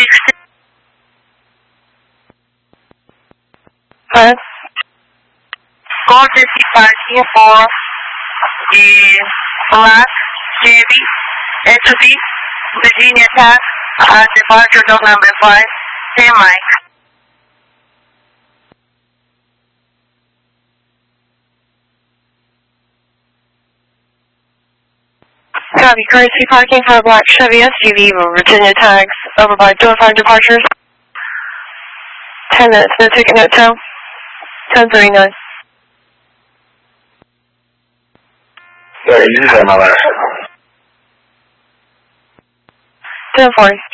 Pass. Courtesy parking for Black Chevy SUV Virginia Tech at departure door number 5, St. Mike. Copy. Courtesy parking for a black Chevy SUV Virginia tags over by door 5 departures. 10 minutes. No ticket, no tow. 10:39. Sorry, you said my last. 10:40.